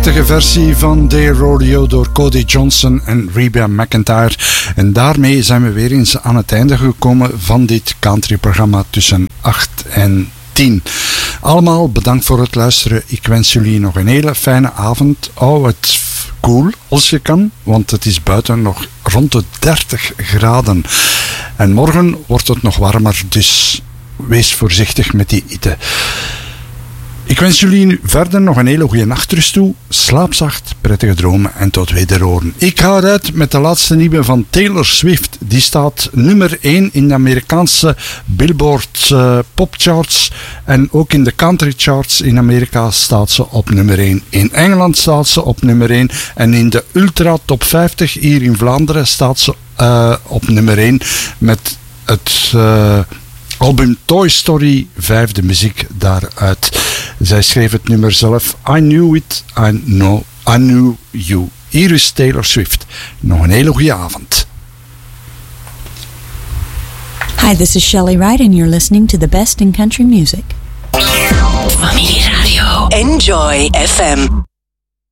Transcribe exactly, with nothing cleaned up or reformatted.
prachtige versie van Day Rodeo door Cody Johnson en Reba McEntire. En daarmee zijn we weer eens aan het einde gekomen van dit countryprogramma tussen acht en tien. Allemaal bedankt voor het luisteren. Ik wens jullie nog een hele fijne avond. Hou het cool als je kan, want het is buiten nog rond de dertig graden. En morgen wordt het nog warmer, dus wees voorzichtig met die hitte. Ik wens jullie verder nog een hele goede nachtrust toe. Slaap zacht, prettige dromen en tot wederhoren. Ik ga eruit met de laatste nieuwe van Taylor Swift. Die staat nummer één in de Amerikaanse Billboard uh, popcharts. En ook in de country charts in Amerika staat ze op nummer één. In Engeland staat ze op nummer één. En in de Ultra Top vijftig hier in Vlaanderen staat ze uh, op nummer één met het... Uh, album Toy Story, vijfde muziek daaruit. Zij schreef het nummer zelf. I knew it, I know, I knew you. Hier is Taylor Swift. Nog een hele goede avond. Hi, this is Shelley Wright and you're listening to the best in country music. Familie Radio. Enjoy F M.